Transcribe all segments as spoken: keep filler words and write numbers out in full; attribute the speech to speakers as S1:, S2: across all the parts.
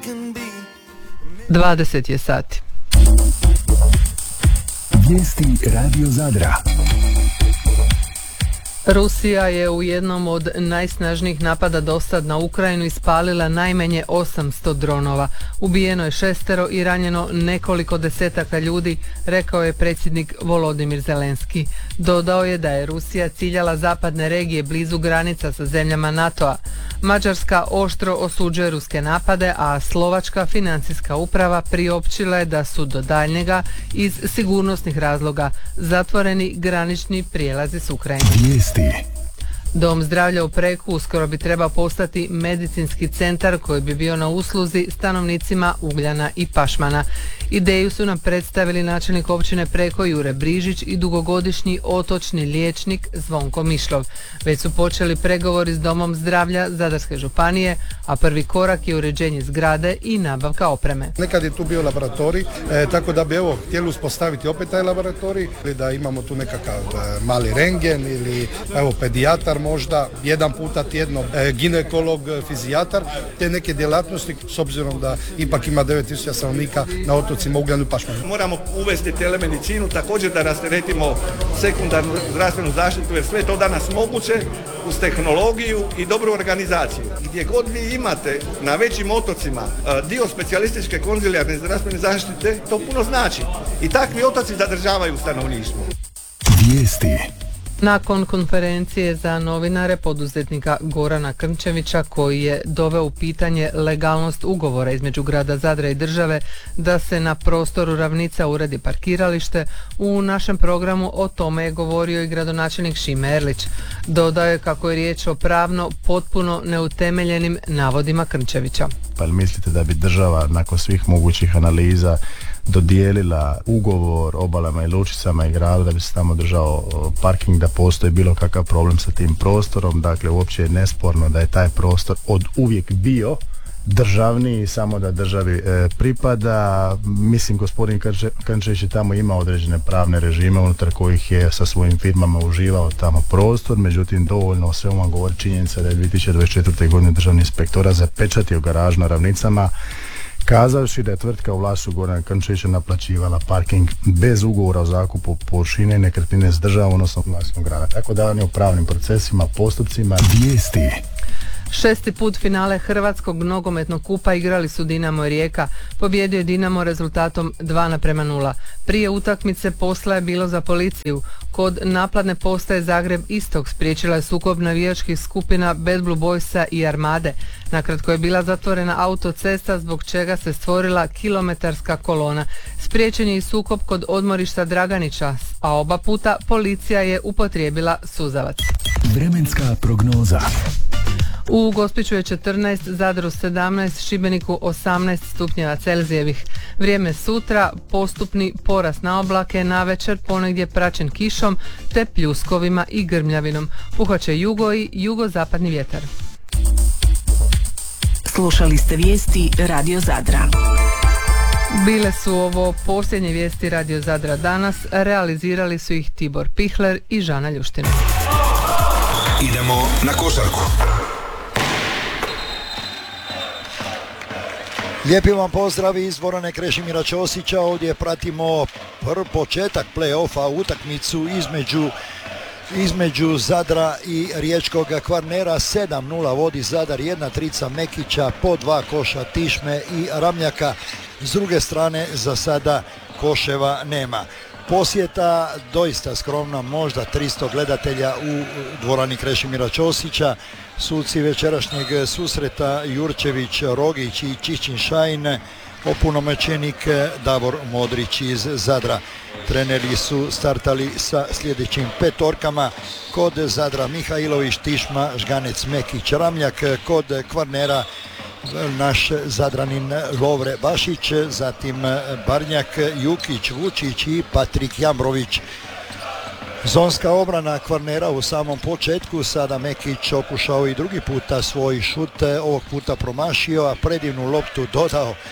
S1: dvadeset je sati.
S2: Vijesti Radio Zadra.
S1: Rusija je u jednom od najsnažnijih napada dosad na Ukrajinu ispalila najmanje osamsto dronova. Ubijeno je šestero i ranjeno nekoliko desetaka ljudi, rekao je predsjednik Volodimir Zelenski. Dodao je da je Rusija ciljala zapadne regije blizu granica sa zemljama NATO-a. Mađarska oštro osuđuje ruske napade, a Slovačka financijska uprava priopćila je da su do daljnjega iz sigurnosnih razloga zatvoreni granični prijelazi s Ukrajinom. Dom zdravlja u Preku uskoro bi trebao postati medicinski centar koji bi bio na usluzi stanovnicima Ugljana i Pašmana. Ideju su nam predstavili načelnik općine Preko Jure Brižić i dugogodišnji otočni liječnik Zvonko Mišlov. Već su počeli pregovori s Domom zdravlja Zadarske županije, a prvi korak je uređenje zgrade i nabavka opreme.
S3: Nekad je tu bio laboratorij, e, tako da bi evo htjeli uspostaviti opet taj laboratorij, ili da imamo tu nekakav e, mali rengen ili evo pedijatar možda, jedan puta tjedno, e, ginekolog, fizijatar, te neke djelatnosti s obzirom da ipak ima devet tisuća stanovnika na otocima Ugljanu i Pašmanu.
S4: Moramo uvesti telemedicinu, također da rasteretimo sekundarnu zdravstvenu zaštitu, jer sve to danas moguće uz tehnologiju i dobru organizaciju. Gdje god vi imate na većim otocima dio specijalističke konzilijarne zdravstvene zaštite, to puno znači. I takvi otoci zadržavaju stanovništvo.
S2: Vijesti.
S1: Nakon konferencije za novinare poduzetnika Gorana Krnčevića, koji je doveo u pitanje legalnost ugovora između grada Zadra i države da se na prostoru Ravnica uredi parkiralište, u našem programu o tome je govorio i gradonačelnik Šime Erlić. Dodao je kako je riječ o pravno potpuno neutemeljenim navodima Krnčevića.
S5: Pa li mislite da bi država nakon svih mogućih analiza dodijelila ugovor obalama i lučicama i gradu da bi se tamo držao parking, da postoji bilo kakav problem sa tim prostorom? Dakle, uopće je nesporno da je taj prostor od uvijek bio državni i samo da državi e, pripada. Mislim, gospodin Krnčević je tamo imao određene pravne režime unutar kojih je sa svojim firmama uživao tamo prostor, međutim dovoljno o svemu vam govori činjenica da je dvije tisuće dvadeset četvrte. godine državni inspektorat zapečatio garaž na Ravnicama, kazavši da je tvrtka u vlasništvu Gorana Krnčevića naplaćivala parking bez ugovora o zakupu površine i nekretnine s državom, odnosno vlasništvom grada. Tako da on je u pravnim procesima, postupcima.
S2: Vijesti.
S1: Šesti put finale Hrvatskog nogometnog kupa igrali su Dinamo i Rijeka. Pobjedio je Dinamo rezultatom dva naprema nula. Prije utakmice posla je bilo za policiju. Kod napladne postaje Zagreb Istok spriječila je sukob navijačkih skupina Bad Blue Boysa i Armade. Nakratko je bila zatvorena autocesta, zbog čega se stvorila kilometarska kolona. Spriječen je i sukob kod odmorišta Draganića, a oba puta policija je upotrijebila suzavac.
S2: Vremenska prognoza.
S1: U Gospiću je četrnaest, Zadru sedamnaest, Šibeniku osamnaest stupnjeva Celzijevih. Vrijeme sutra, postupni porast na oblake, navečer ponegdje praćen kišom te pljuskovima i grmljavinom. Puhaće jugo i jugozapadni vjetar.
S6: Slušali ste vijesti Radio Zadra.
S1: Bile su ovo posljednje vijesti Radio Zadra danas, realizirali su ih Tibor Pihler i Žana Ljuština.
S2: Idemo na košarku.
S7: Lijepi vam pozdrav iz dvorane Krešimira Ćosića. Ovdje pratimo prvi početak play-offa, utakmicu između između Zadra i Riječkog Kvarnera. sedam nula vodi Zadar, jedna trica Mekića, po dva koša Tišme i Ramljaka. S druge strane za sada koševa nema. Posjeta doista skromna, možda tristo gledatelja u dvorani Krešimira Ćosića. Suci večerašnjeg susreta Jurčević, Rogić i Čičin Šajn, opunomoćenik Davor Modrić iz Zadra. Treneri su startali sa sljedećim petorkama: kod Zadra Mihajlović, Tišma, Žganec, Mekić, Ramljak; kod Kvarnera naš Zadranin Lovre Bašić, zatim Barnjak, Jukić, Vučić i Patrik Jambrović. Zonska obrana Kvarnera u samom početku, sada Mekić okušao i drugi puta svoj šut, ovog puta promašio, a predivnu loptu dodao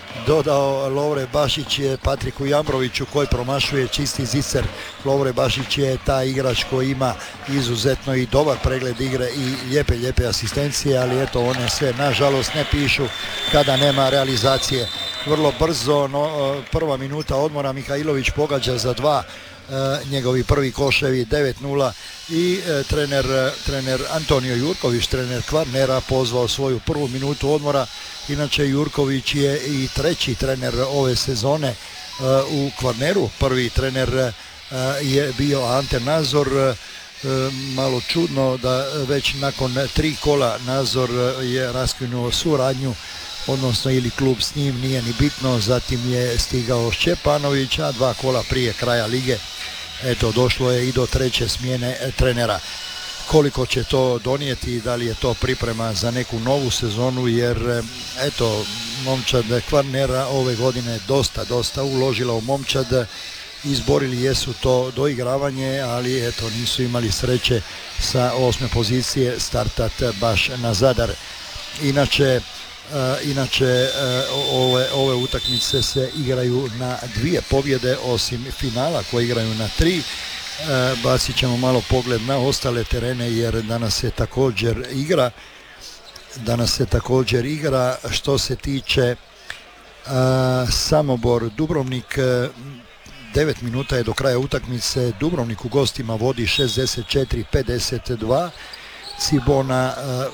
S7: dodao Lovre Bašić je Patriku Jambroviću koji promašuje čisti zicer. Lovre Bašić je taj igrač koji ima izuzetno i dobar pregled igre i lijepe, lijepe asistencije, ali eto one sve nažalost ne pišu kada nema realizacije. Vrlo brzo, no, prva minuta odmora, Mihajlović pogađa za dva, njegovi prvi koševi devet nula i trener, trener Antonio Jurković, trener Kvarnera, pozvao svoju prvu minutu odmora. Inače Jurković je i treći trener ove sezone u Kvarneru. Prvi trener je bio Ante Nazor. Malo čudno da već nakon tri kola Nazor je raskinuo suradnju, odnosno ili klub s njim, nije ni bitno. Zatim je stigao Šćepanović, a dva kola prije kraja lige eto došlo je i do treće smjene trenera. Koliko će to donijeti, da li je to priprema za neku novu sezonu, jer eto momčad Kvarnera ove godine dosta, dosta uložila u momčad, izborili jesu to doigravanje, ali eto nisu imali sreće sa osme pozicije startat baš na Zadar. Inače, Uh, inače uh, ove, ove utakmice se igraju na dvije pobjede osim finala koje igraju na tri. Uh, bacit ćemo malo pogled na ostale terene jer danas se također igra. Danas se također igra što se tiče uh, Samobor Dubrovnik. devet minuta je do kraja utakmice. Dubrovnik u gostima vodi šezdeset četiri pedeset dva. Cibona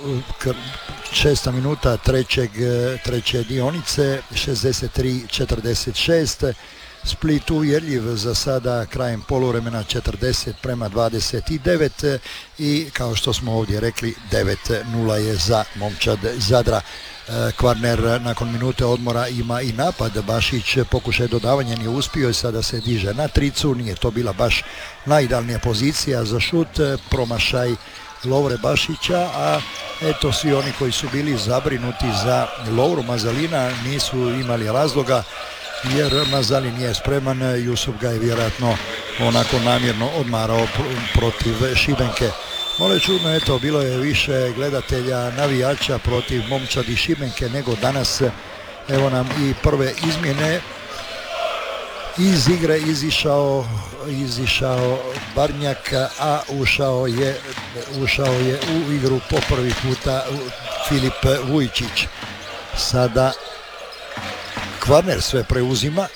S7: šesta minuta trećeg, treće dionice šezdeset tri četrdeset šest. Split uvjerljiv za sada krajem poluvremena četrdeset prema dvadeset devet i kao što smo ovdje rekli devet nula je za momčad Zadra. Kvarner nakon minute odmora ima i napad. Bašić pokušaj dodavanja nije uspio i sada se diže na tricu. Nije to bila baš najidealnija pozicija za šut, promašaj Lovre Bašića, a eto svi oni koji su bili zabrinuti za Lovru Mazalina nisu imali razloga jer Mazalin je spreman. Jusuf ga je vjerojatno onako namjerno odmarao protiv Šibenke. Malo je čudno, eto bilo je više gledatelja, navijača protiv momčadi Šibenke nego danas. Evo nam i prve izmjene. Iz igre izišao, izišao Barnjak, a ušao je, ušao je u igru po prvi puta Filip Vujčić. Sada Kvarner sve preuzima.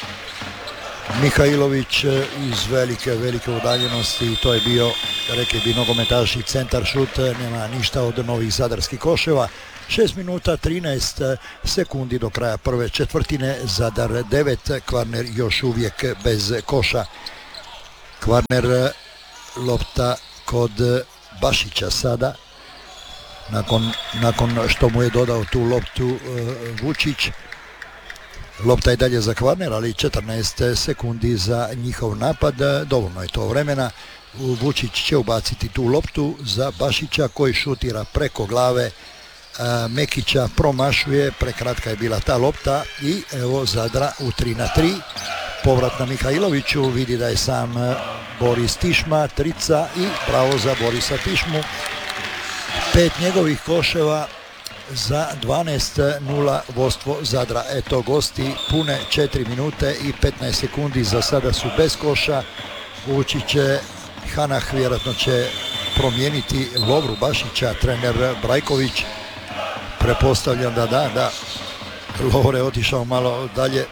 S7: Mihajlović iz velike, velike udaljenosti, to je bio, rekli bi nogometaši, centar šut, nema ništa od novih zadarskih koševa. šest minuta trinaest sekundi do kraja prve četvrtine, Zadar devet, Kvarner još uvijek bez koša. Kvarner, lopta kod Bašića sada, nakon, nakon što mu je dodao tu loptu uh, Vučić. Lopta je dalje za Kvarner, ali četrnaest sekundi za njihov napad, dovoljno je to vremena. Vučić će ubaciti tu loptu za Bašića koji šutira preko glave Mekića, promašuje, prekratka je bila ta lopta i evo Zadra u tri na tri. Povrat na Mihajloviću, vidi da je sam Boris Tišma, trica i bravo za Borisa Tišmu. Pet njegovih koševa za dvanaest nula vodstvo Zadra. Eto gosti pune četiri minute i petnaest sekundi, za sada su bez koša. Vučić Hanah vjerojatno će promijeniti Lovru Bašića, trener Brajković. Prepostavljam da da, da. Lovre je otišao malo dalje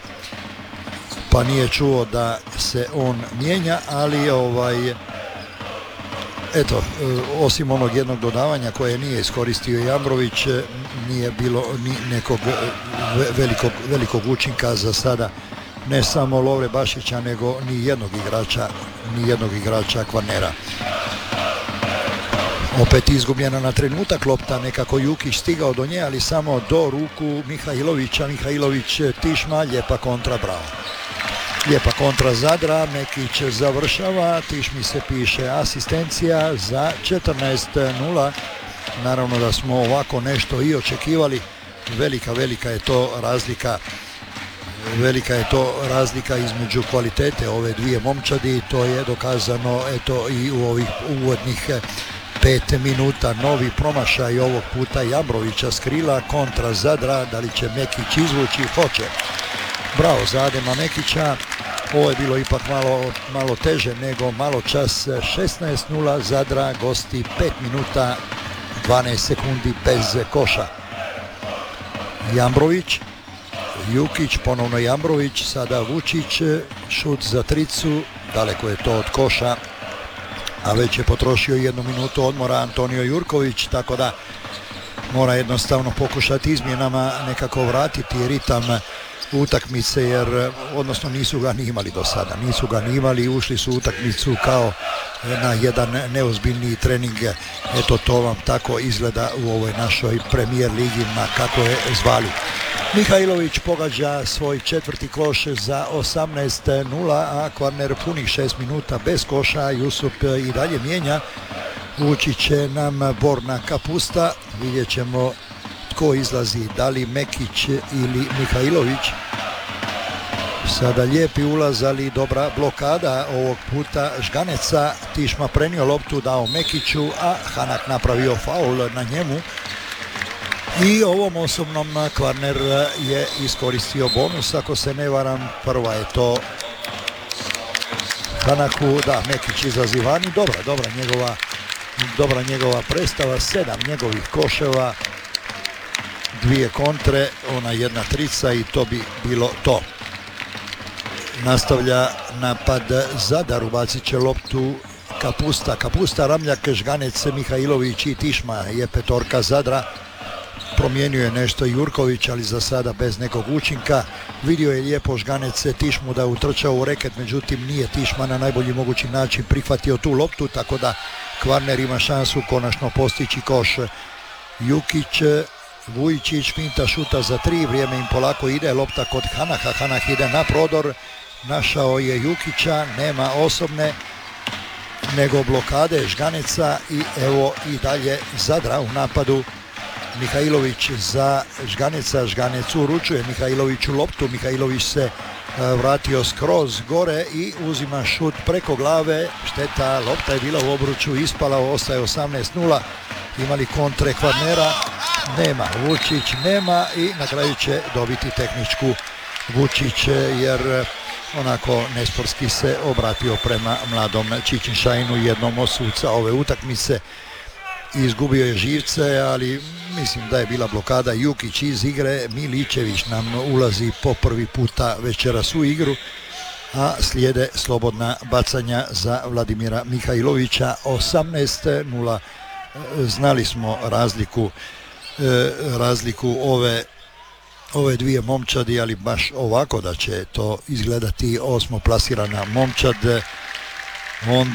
S7: pa nije čuo da se on mijenja, ali ovaj eto, osim onog jednog dodavanja koje nije iskoristio Jambrović, nije bilo ni nekog velikog, velikog učinka za sada, ne samo Lovre Bašića nego ni jednog igrača, ni jednog igrača Kvarnera. Opet izgubljena na trenutak lopta, nekako Jukić stigao do nje, ali samo do ruku Mihajlovića. Mihajlović Tišma, lijepa kontra, bravo. Lijepa kontra Zadra, Mekić završava, Tišmi se piše asistencija za četrnaest nula. Naravno da smo ovako nešto i očekivali. Velika, velika je to razlika. Velika je to razlika između kvalitete ove dvije momčadi, to je dokazano eto i u ovih uvodnih Pet minuta, novi promašaj ovog puta Jambrovića s krila kontra Zadra, da li će Mekić izvući? Hoće. Bravo za Adema Mekića. Ovo je bilo ipak malo, malo teže nego malo čas. šesnaest nula Zadra, gosti pet minuta dvanaest sekundi bez koša. Jambrović, Jukić, ponovno Jambrović, sada Vučić, šut za tricu, daleko je to od koša, a već je potrošio jednu minutu odmora Antonio Jurković, tako da mora jednostavno pokušati izmjenama nekako vratiti ritam utakmice, jer odnosno nisu ga ni imali do sada, nisu ga ni imali i ušli su u utakmicu kao na jedan neozbiljniji trening. Eto, to vam tako izgleda u ovoj našoj premijer ligi, ma kako je zvali. Mihajlović pogađa svoj četvrti koš za osamnaest nula, a Kvarner punih šest minuta bez koša. Jusup i dalje mijenja, ući će nam Borna Kapusta, vidjet ćemo tko izlazi, da li Mekić ili Mihajlović. Sada lijepi ulaz, ali dobra blokada ovog puta Žganeca. Tišma prenio loptu, dao Mekiću, a Hanak napravio faul na njemu. I ovom osobnom Kvarner je iskoristio bonus, ako se ne varam. Prva je to Hanaku, da, Mekić izlazi vani. Dobra, dobra njegova, dobra njegova predstava, sedam njegovih koševa, dvije kontre, ona jedna trica i to bi bilo to. Nastavlja napad Zadar, ubacit će loptu Kapusta. Kapusta, Ramljak, Žganec, Mihajlović i Tišma je petorka Zadra. Promijenio je nešto Jurković, ali za sada bez nekog učinka. Vidio je lijepo Žganec Tišmu da je utrčao u reket, međutim nije Tišma na najbolji mogući način prihvatio tu loptu, tako da Kvarner ima šansu konačno postići koš. Jukić, Vujčić, finta šuta za tri, vrijeme im polako ide, lopta kod Hanaka, Hanak ide na prodor, našao je Jukića, nema osobne nego blokade Žganeca i evo i dalje Zadra u napadu. Mihajlović za Žganeca, Žganec uručuje Mihajloviću loptu, Mihajlović se vratio skroz gore i uzima šut preko glave, šteta, lopta je bila u obruču, ispala, ostaje osamnaest nula. Imali kontre Kvarnera, nema, Vučić nema i na kraju će dobiti tehničku Vučić, jer onako nesportski se obratio prema mladom Čičinšajnu, jednom od suca ove utakmice. Izgubio je živce, ali mislim da je bila blokada. Jukić iz igre, Miličević nam ulazi po prvi puta večeras u igru, a slijede slobodna bacanja za Vladimira Mihajlovića. Osamnaest nula. Znali smo razliku razliku ove ove dvije momčadi, ali baš ovako da će to izgledati osmo plasirana momčad, onda